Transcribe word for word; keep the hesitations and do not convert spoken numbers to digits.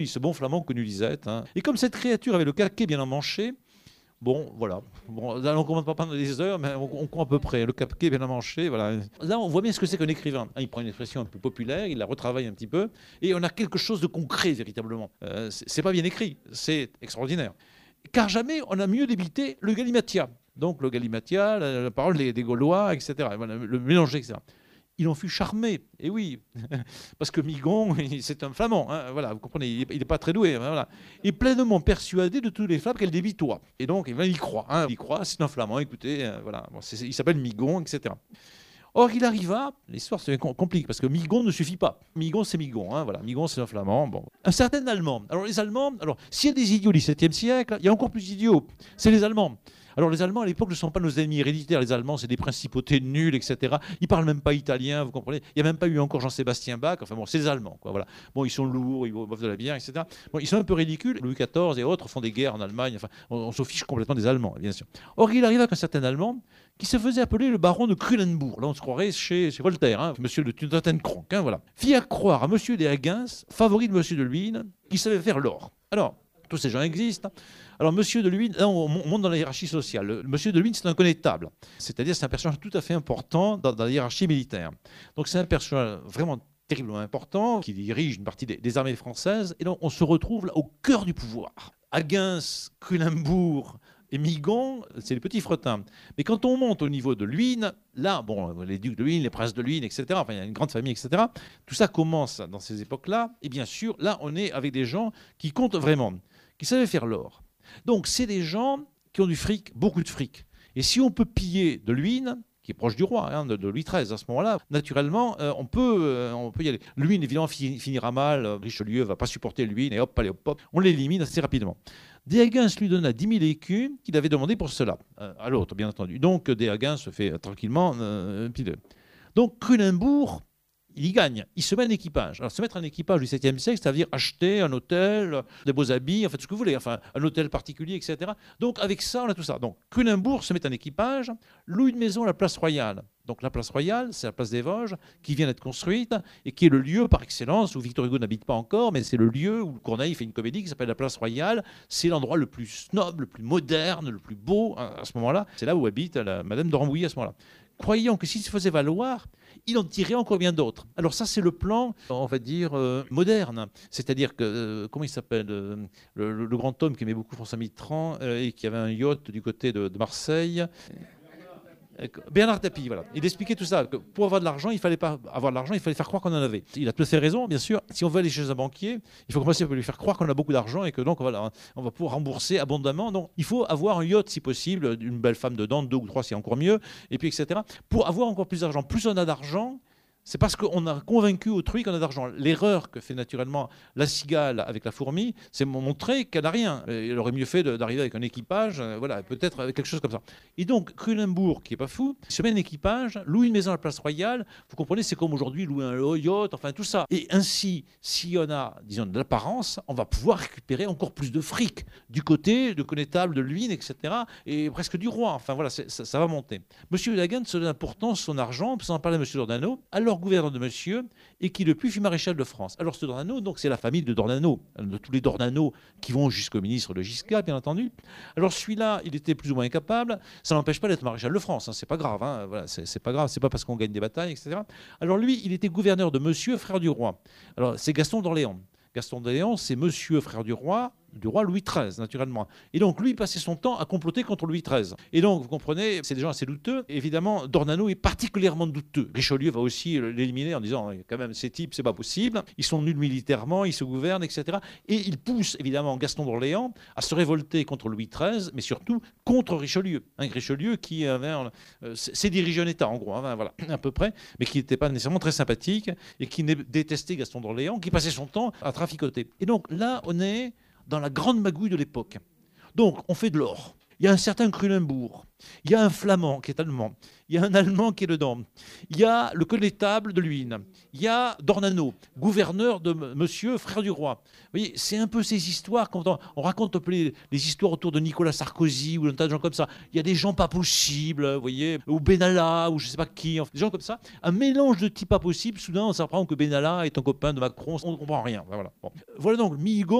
Ce bon flamand connu Lisette. Hein. Et comme cette créature avait le caquet bien emmanché, bon, voilà. Bon, là, on ne commence pas pendant des heures, mais on, on comprend à peu près. Le caquet bien emmanché, voilà. Là, on voit bien ce que c'est qu'un écrivain. Il prend une expression un peu populaire, il la retravaille un petit peu, et on a quelque chose de concret, véritablement. Euh, c'est pas bien écrit, c'est extraordinaire. Car jamais on a mieux débité le galimatia. Donc le galimatia, la, la parole des, des Gaulois, et cetera. Voilà, le mélanger, et cetera. Il en fut charmé, et oui, parce que Migon, c'est un flamand, hein, voilà, vous comprenez, il n'est pas très doué, hein, voilà. Il est pleinement persuadé de tous les flammes qu'elle débitoie. Et donc, il y croit, hein, il y croit, c'est un flamand, écoutez, euh, voilà, bon, il s'appelle Migon, et cetera. Or, il arriva, l'histoire se complique, parce que Migon ne suffit pas. Migon, c'est Migon, hein, voilà, Migon, c'est un flamand, bon. Un certain Allemand, alors les Allemands, alors, s'il y a des idiots au dix-septième siècle, il y a encore plus d'idiots, c'est les Allemands. Alors les Allemands à l'époque ne sont pas nos ennemis héréditaires, les Allemands c'est des principautés nulles, et cetera. Ils parlent même pas italien, vous comprenez. Il n'y a même pas eu encore Jean-Sébastien Bach, enfin bon, c'est les Allemands, quoi, voilà. Bon, ils sont lourds, ils boivent de la bière, et cetera. Bon, ils sont un peu ridicules, Louis quatorze et autres font des guerres en Allemagne, enfin, on, on se fiche complètement des Allemands, bien sûr. Or il arriva qu'un certain Allemand, qui se faisait appeler le baron de Krulenbourg, là on se croirait chez, chez Voltaire, hein, monsieur de Tottenkronk, hein, voilà, fit croire à monsieur d'Ergens, favori de monsieur de Luynes, qui savait faire l'or. Alors, tous ces gens existent. Alors, monsieur de Luynes, là, on monte dans la hiérarchie sociale. Le, monsieur de Luynes, c'est un connétable. C'est-à-dire, c'est un personnage tout à fait important dans, dans la hiérarchie militaire. Donc, c'est un personnage vraiment terriblement important qui dirige une partie des, des armées françaises. Et donc, on se retrouve là, au cœur du pouvoir. Agens, Krulenbourg et Migon, c'est les petits frettins. Mais quand on monte au niveau de Luynes, là, bon, les ducs de Luynes, les princes de Luynes, et cetera, enfin, il y a une grande famille, et cetera, tout ça commence dans ces époques-là. Et bien sûr, là, on est avec des gens qui comptent vraiment, qui savaient faire l'or. Donc, c'est des gens qui ont du fric, beaucoup de fric. Et si on peut piller de Luynes, qui est proche du roi, hein, de, de Louis treize, à ce moment-là, naturellement, euh, on, peut, euh, on peut y aller. Luynes, évidemment, finira mal. Richelieu ne va pas supporter Luynes, et hop, allez, hop, hop. On l'élimine assez rapidement. D'Ergens lui donna dix mille écus qu'il avait demandé pour cela, euh, à l'autre, bien entendu. Donc, D'Ergens se fait euh, tranquillement euh, piler. Donc, Krulenbourg, il y gagne, il se met en équipage. Alors, se mettre en équipage du septième siècle, c'est-à-dire acheter un hôtel, des beaux habits, en fait, ce que vous voulez, enfin, un hôtel particulier, et cetera. Donc, avec ça, on a tout ça. Donc, Krulenbourg se met en équipage, loue une maison à la place Royale. Donc, la place Royale, c'est la place des Vosges, qui vient d'être construite et qui est le lieu par excellence où Victor Hugo n'habite pas encore, mais c'est le lieu où Corneille fait une comédie qui s'appelle la place Royale. C'est l'endroit le plus snob, le plus moderne, le plus beau à ce moment-là. C'est là où habite la Madame de Rambouillet à ce moment-là. Croyant que s'il se faisait valoir, il en tirait encore bien d'autres. Alors ça, c'est le plan, on va dire, euh, moderne. C'est-à-dire que, euh, comment il s'appelle euh, le, le grand homme qui aimait beaucoup François Mitterrand euh, et qui avait un yacht du côté de, de Marseille. Bernard Tapie, voilà. Il expliquait tout ça, que pour avoir de l'argent, il fallait pas avoir de l'argent, il fallait faire croire qu'on en avait. Il a tout à fait raison, bien sûr. Si on veut aller chez un banquier, il faut commencer par lui faire croire qu'on a beaucoup d'argent et que donc voilà, on va pouvoir rembourser abondamment. Donc il faut avoir un yacht si possible, une belle femme dedans, deux ou trois c'est encore mieux, et puis et cetera. Pour avoir encore plus d'argent. Plus on a d'argent, c'est parce qu'on a convaincu autrui qu'on a d'argent. L'erreur que fait naturellement la cigale avec la fourmi, c'est montrer qu'elle n'a rien. Elle aurait mieux fait d'arriver avec un équipage, euh, voilà, peut-être avec quelque chose comme ça. Et donc, Krulenbourg, qui n'est pas fou, se met un équipage, loue une maison à la place Royale. Vous comprenez, c'est comme aujourd'hui louer un yacht, enfin tout ça. Et ainsi, si on a, disons, de l'apparence, on va pouvoir récupérer encore plus de fric du côté de connétable, de Luynes, et cetera. Et presque du roi. Enfin voilà, ça, ça va monter. Monsieur Dagen se donne pourtant son argent, sans en parler à Monsieur Dornano, alors gouverneur de Monsieur, et qui depuis fut maréchal de France. Alors ce Dornano, donc c'est la famille de Dornano, de tous les Dornano qui vont jusqu'au ministre de Giscard, bien entendu. Alors celui-là, il était plus ou moins incapable. Ça n'empêche pas d'être maréchal de France, hein, c'est pas grave. Hein, voilà, c'est pas grave, c'est pas parce qu'on gagne des batailles, et cetera. Alors lui, il était gouverneur de Monsieur, frère du roi. Alors c'est Gaston d'Orléans. Gaston d'Orléans, c'est Monsieur, frère du roi, du roi Louis treize, naturellement. Et donc, lui, il passait son temps à comploter contre Louis treize. Et donc, vous comprenez, c'est des gens assez douteux. Et évidemment, Dornano est particulièrement douteux. Richelieu va aussi l'éliminer en disant, quand même, ces types, c'est pas possible. Ils sont nuls militairement, ils se gouvernent, et cetera. Et il pousse, évidemment, Gaston d'Orléans à se révolter contre Louis treize, mais surtout contre Richelieu. Hein, Richelieu qui avait, euh, s'est dirigé un État, en gros, hein, voilà, à peu près, mais qui n'était pas nécessairement très sympathique et qui détestait Gaston d'Orléans, qui passait son temps à traficoter. Et donc, là, on est dans la grande magouille de l'époque. Donc, on fait de l'or. Il y a un certain Cronenbourg, il y a un Flamand qui est allemand, il y a un Allemand qui est dedans, il y a le connétable de Luynes, il y a Dornano, gouverneur de M- Monsieur Frère du Roi. Vous voyez, c'est un peu ces histoires, quand on, on raconte un peu les, les histoires autour de Nicolas Sarkozy ou d'un tas de gens comme ça. Il y a des gens pas possibles, vous voyez, ou Benalla, ou je sais pas qui, enfin, des gens comme ça. Un mélange de types pas possibles, soudain on s'apprend que Benalla est un copain de Macron, on ne comprend rien. Voilà, bon. Voilà donc Mihigo.